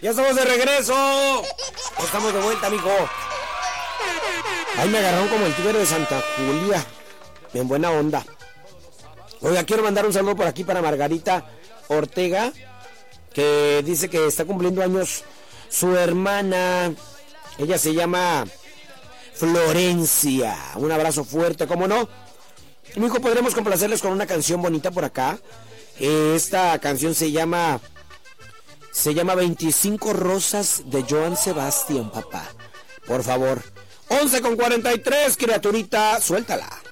Ya estamos de regreso. Estamos de vuelta, amigo. Ay, me agarraron como el tigre de Santa Julia. En buena onda. Oiga, quiero mandar un saludo por aquí para Margarita Ortega, que dice que está cumpliendo años su hermana. Ella se llama Florencia. Un abrazo fuerte, ¿cómo no? Mijo, podremos complacerles con una canción bonita por acá. Esta canción se llama 25 Rosas de Joan Sebastián, papá. Por favor. 11:43, criaturita, suéltala.